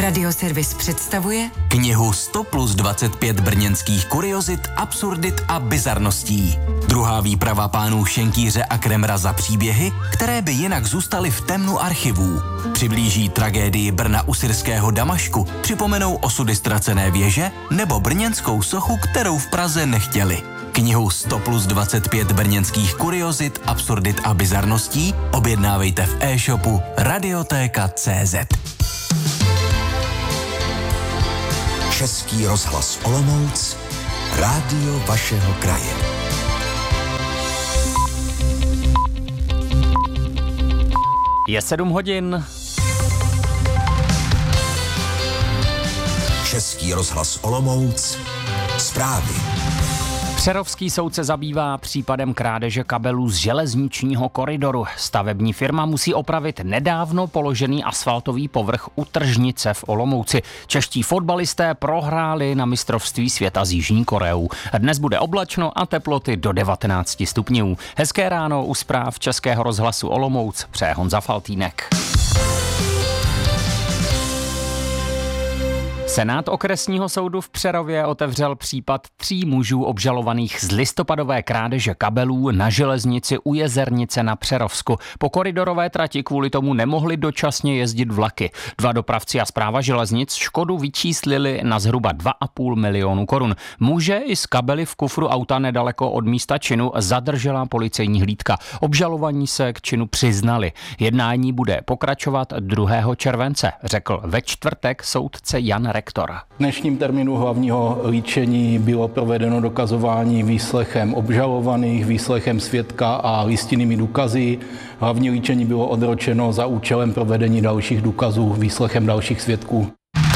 Radioservis představuje knihu 100 plus 25 brněnských kuriozit, absurdit a bizarností. Druhá výprava pánů Šenkýře a Kremra za příběhy, které by jinak zůstaly v temnu archivů. Přiblíží tragédii Brna u syrského Damašku, připomenou osudy ztracené věže nebo brněnskou sochu, kterou v Praze nechtěli. Knihu 100 plus 25 brněnských kuriozit, absurdit a bizarností objednávejte v e-shopu Radiotéka.cz. Český rozhlas Olomouc, rádio vašeho kraje. Je 7 hodin. Český rozhlas Olomouc, zprávy. Přerovský soud se zabývá případem krádeže kabelů z železničního koridoru. Stavební firma musí opravit nedávno položený asfaltový povrch u tržnice v Olomouci. Čeští fotbalisté prohráli na mistrovství světa s Jižní Koreou. Dnes bude oblačno a teploty do 19 stupňů. Hezké ráno u zpráv Českého rozhlasu Olomouc přeje Honza Faltýnek. Senát okresního soudu v Přerově otevřel případ 3 mužů obžalovaných z listopadové krádeže kabelů na železnici u Jezernice na Přerovsku. Po koridorové trati kvůli tomu nemohli dočasně jezdit vlaky. 2 dopravci a správa železnic škodu vyčíslili na zhruba 2,5 milionu korun. Muže i z kabely v kufru auta nedaleko od místa činu zadržela policejní hlídka. Obžalovaní se k činu přiznali. Jednání bude pokračovat 2. července, řekl ve čtvrtek soudce Jan Rektor. V dnešním termínu hlavního líčení bylo provedeno dokazování výslechem obžalovaných, výslechem svědka a listinnými důkazy. Hlavní líčení bylo odročeno za účelem provedení dalších důkazů výslechem dalších svědků.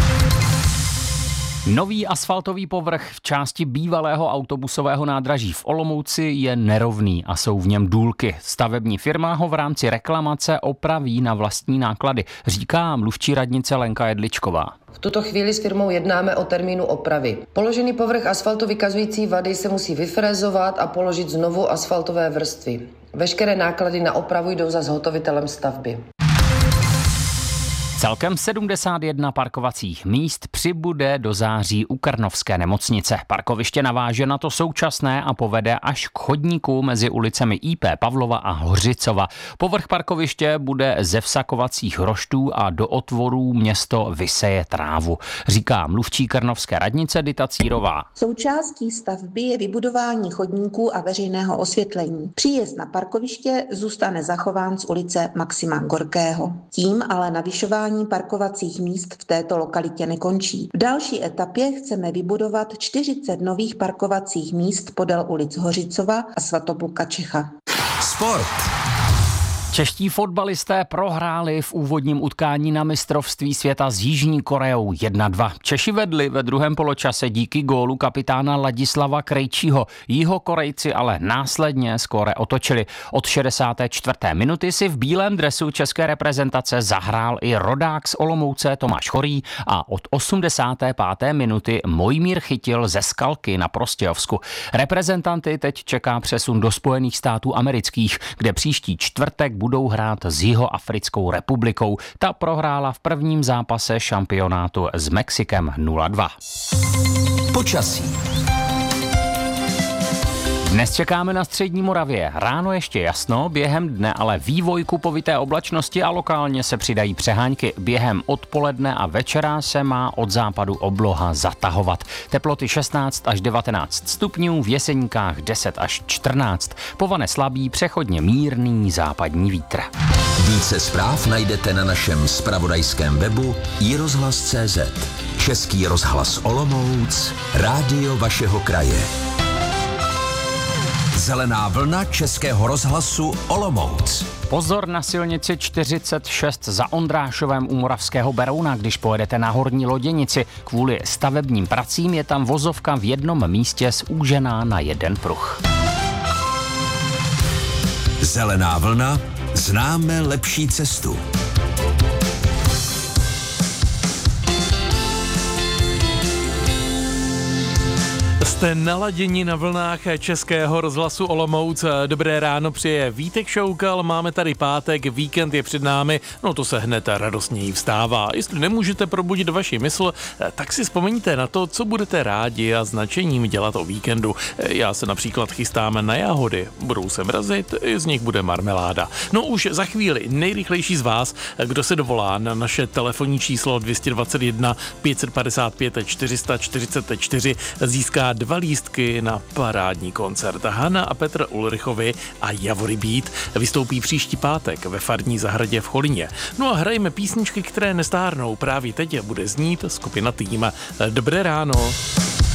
Nový asfaltový povrch v části bývalého autobusového nádraží v Olomouci je nerovný a jsou v něm důlky. Stavební firma ho v rámci reklamace opraví na vlastní náklady, říká mluvčí radnice Lenka Jedličková. V tuto chvíli s firmou jednáme o termínu opravy. Položený povrch asfaltu vykazující vady se musí vyfrézovat a položit znovu asfaltové vrstvy. Veškeré náklady na opravu jdou za zhotovitelem stavby. Celkem 71 parkovacích míst přibude do září u Krnovské nemocnice. Parkoviště naváže na to současné a povede až k chodníku mezi ulicemi IP Pavlova a Hořicova. Povrch parkoviště bude ze vsakovacích roštů a do otvorů město vyseje trávu, říká mluvčí Krnovské radnice Dita Círová. Součástí stavby je vybudování chodníků a veřejného osvětlení. Příjezd na parkoviště zůstane zachován z ulice Maxima Gorkého. Tím ale navyšování parkovacích míst v této lokalitě nekončí. V další etapě chceme vybudovat 40 nových parkovacích míst podél ulic Hořicova a Svatopluka Čecha. Sport. Čeští fotbalisté prohráli v úvodním utkání na mistrovství světa s Jižní Koreou 1-2. Češi vedli ve druhém poločase díky gólu kapitána Ladislava Krejčího. Jihokorejci ale následně skóre otočili. Od 64. minuty si v bílém dresu české reprezentace zahrál i rodák z Olomouce Tomáš Chorý a od 85. minuty Mojmír Chytil ze Skalky na Prostějovsku. Reprezentanty teď čeká přesun do Spojených států amerických, kde příští čtvrtek budou hrát s Jihoafrickou republikou. Ta prohrála v prvním zápase šampionátu s Mexikem 0-2. Počasí. Dnes čekáme na střední Moravě. Ráno ještě jasno, během dne ale vývoj kupovité oblačnosti a lokálně se přidají přehánky. Během odpoledne a večera se má od západu obloha zatahovat. Teploty 16 až 19 stupňů, v Jeseníkách 10 až 14. Povane slabý, přechodně mírný západní vítr. Více zpráv najdete na našem zpravodajském webu iRozhlas.cz. Český rozhlas Olomouc, rádio vašeho kraje. Zelená vlna Českého rozhlasu Olomouc. Pozor na silnici 46 za Ondrášovem u Moravského Berouna, když pojedete na Horní Loděnici. Kvůli stavebním pracím je tam vozovka v jednom místě zúžená na jeden pruh. Zelená vlna, známe lepší cestu. Jste naladěni na vlnách Českého rozhlasu Olomouc. Dobré ráno přeje Vítek Šoukal, máme tady pátek, víkend je před námi, no to se hned radostněji vstává. Jestli nemůžete probudit vaši mysl, tak si vzpomeňte na to, co budete rádi a značením dělat o víkendu. Já se například chystám na jahody, budou se mrazit, z nich bude marmeláda. No už za chvíli nejrychlejší z vás, kdo se dovolá na naše telefonní číslo 221 555 444, získá 2 lístky na parádní koncert. Hana a Petr Ulrichovi a Javory Beat vystoupí příští pátek ve Farní zahradě v Cholíně. No a hrajeme písničky, které nestárnou. Právě teď bude znít skupina Tým. Dobré ráno.